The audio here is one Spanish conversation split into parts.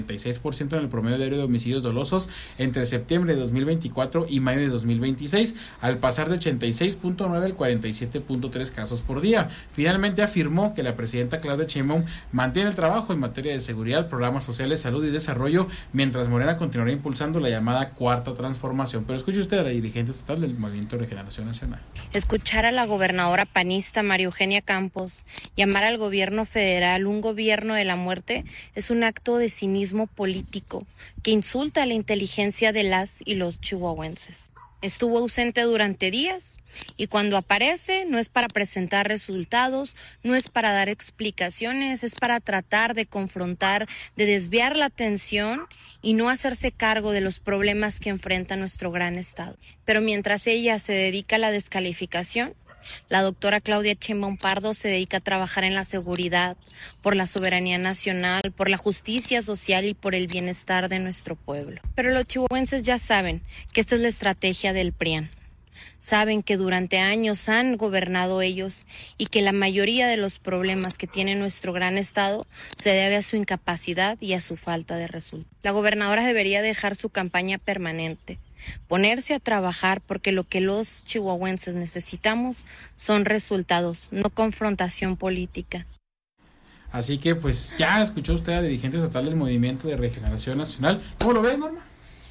36% en el promedio diario de homicidios dolosos entre septiembre de 2024 y mayo de 2026, al pasar de 86.9 al 47.3 casos por día. Finalmente afirmó que la presidenta Claudia Sheinbaum mantiene el trabajo en materia de seguridad, programas sociales, salud y desarrollo, mientras Morena continuará impulsando la llamada cuarta transformación. Pero escuche usted a la dirigente estatal del Movimiento de Regeneración Nacional. Escuchar a la gobernadora panista María Eugenia Campos llamar al gobierno federal un gobierno de la muerte es un acto de cinismo político que insulta a la inteligencia de las y los chihuahuenses. Estuvo ausente durante días y cuando aparece no es para presentar resultados, no es para dar explicaciones, es para tratar de confrontar, de desviar la atención y no hacerse cargo de los problemas que enfrenta nuestro gran estado. Pero mientras ella se dedica a la descalificación, la doctora Claudia Sheinbaum Pardo se dedica a trabajar en la seguridad, por la soberanía nacional, por la justicia social y por el bienestar de nuestro pueblo. Pero los chihuahuenses ya saben que esta es la estrategia del PRIAN. Saben que durante años han gobernado ellos y que la mayoría de los problemas que tiene nuestro gran estado se debe a su incapacidad y a su falta de resultados. La gobernadora debería dejar su campaña permanente, ponerse a trabajar, porque lo que los chihuahuenses necesitamos son resultados, no confrontación política. Así que pues ya escuchó usted a la dirigente estatal del Movimiento de Regeneración Nacional. ¿Cómo lo ves, Norma?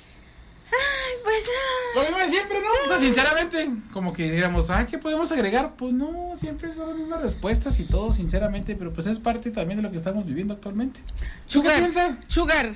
Ay, pues lo mismo de siempre, ¿no? O sea, sinceramente, como que diríamos, ¿qué podemos agregar? Pues no, siempre son las mismas respuestas y todo, sinceramente, pero pues es parte también de lo que estamos viviendo actualmente. ¿Tú qué piensas? Sugar.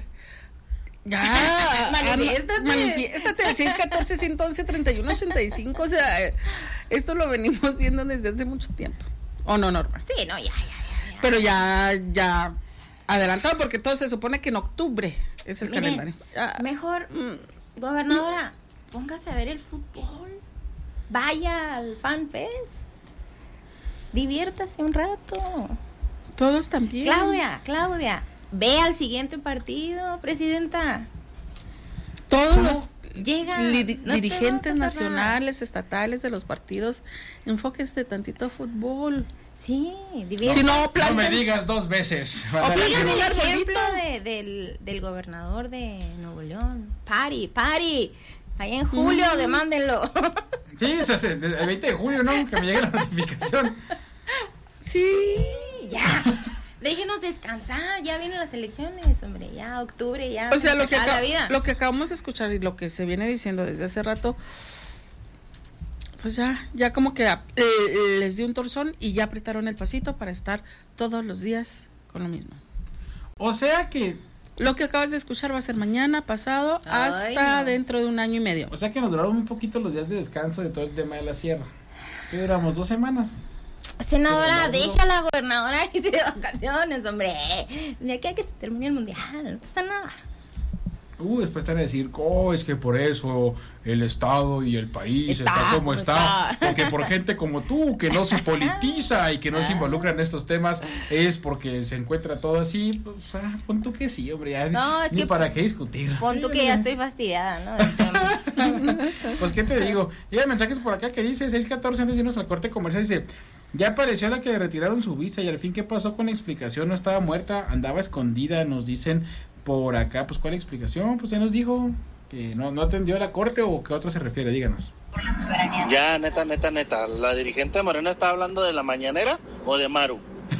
Ya, manifiéstate al 614-111-3185, o sea, esto lo venimos viendo desde hace mucho tiempo. ¿O no, Norma? Sí, no, ya. Pero ya adelantado, porque todo se supone que en octubre es el calendario. Mejor, gobernadora, póngase a ver el fútbol, vaya al Fan Fest, diviértase un rato. Todos también. Claudia, ve al siguiente partido, presidenta. Todos los llegan dirigentes nacionales, estatales de los partidos, enfóquese tantito a fútbol. Sí, diviértase. Si no, no me digas dos veces. Dígame el ejemplo del gobernador de Nuevo León. Party. Ahí en julio, demándenlo. Sí, el 20 de julio, ¿no? Que me llegue la notificación. Sí, ya. Déjenos descansar, ya vienen las elecciones, hombre, ya octubre, ya. O sea, lo que acabamos de escuchar y lo que se viene diciendo desde hace rato, pues ya como que les dio un torzón y ya apretaron el pasito para estar todos los días con lo mismo. O sea que lo que acabas de escuchar va a ser mañana, pasado, hasta dentro de un año y medio. O sea que nos duraron un poquito los días de descanso de todo el tema de la sierra. ¿Qué duramos? 2 semanas. Senadora, deja a la gobernadora ir de vacaciones, hombre. De aquí a que se termine el mundial, no pasa nada. Después te van a decir, es que por eso el Estado y el país está como está. Porque por gente como tú, que no se politiza y que no se involucra en estos temas, es porque se encuentra todo así. Pues, pon tú que sí, hombre, ya ni para qué discutir. Pon tú que ya estoy fastidiada, ¿no? Pues, ¿qué te digo? Llegan mensajes por acá que dice, 614, antes de irnos al corte comercial, dice, ya apareció la que retiraron su visa y al fin, ¿qué pasó con la explicación? No estaba muerta, andaba escondida, nos dicen por acá. Pues, ¿cuál explicación? Pues, se nos dijo que no atendió a la corte, o ¿qué otro se refiere? Díganos. Ya, neta, ¿la dirigente de Morena está hablando de la mañanera o de Maru?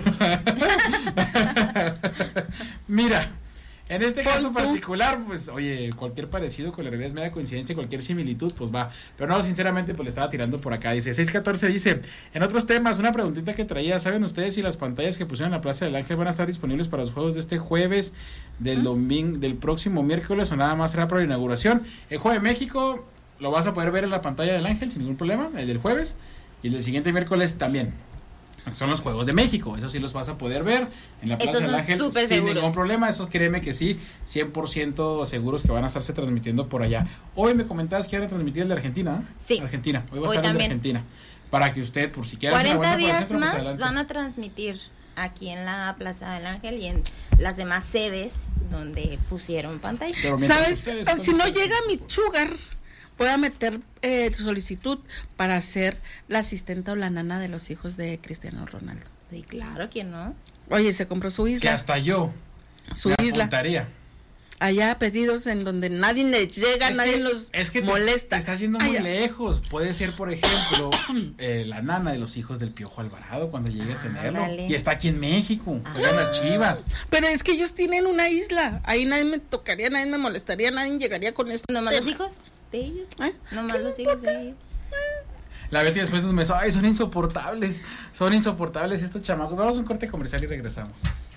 Mira, en este caso particular, pues, oye, cualquier parecido con la realidad es media coincidencia, cualquier similitud, pues va. Pero no, sinceramente, pues le estaba tirando por acá. Dice, 614 dice, en otros temas, una preguntita que traía, ¿saben ustedes si las pantallas que pusieron en la Plaza del Ángel van a estar disponibles para los juegos de este jueves, del domingo, del próximo miércoles, o nada más será para la inauguración? El Juego de México lo vas a poder ver en la pantalla del Ángel sin ningún problema, el del jueves, y el del siguiente miércoles también. Son los Juegos de México, eso sí los vas a poder ver en la Plaza del Ángel sin ningún problema. Eso créeme que sí, 100% seguros que van a estarse transmitiendo por allá. Hoy me comentabas que iban a transmitir el de Argentina, ¿no? Sí. Argentina, hoy va a estar el de Argentina. Para que usted, por si quiere 40 días más van a transmitir aquí en la Plaza del Ángel y en las demás sedes donde pusieron pantalla. ¿Sabes? Si no llega mi sugar, voy a meter solicitud para ser la asistente o la nana de los hijos de Cristiano Ronaldo. Sí, claro, ¿quién no? Oye, se compró su isla. Que hasta yo su isla. Apuntaría. allá pedidos en donde nadie les llega, nadie los molesta. Te estás yendo muy lejos. Puede ser, por ejemplo, la nana de los hijos del Piojo Alvarado cuando llegue a tenerlo. Dale. Y está aquí en México, juegan las Chivas. Pero es que ellos tienen una isla, ahí nadie me tocaría, nadie me molestaría, nadie llegaría con esto. ¿Nomás los hijos de ellos? ¿Nomás los hijos de ellos? La Betty después nos me dice, ay, son insoportables estos chamacos. Vamos a un corte comercial y regresamos.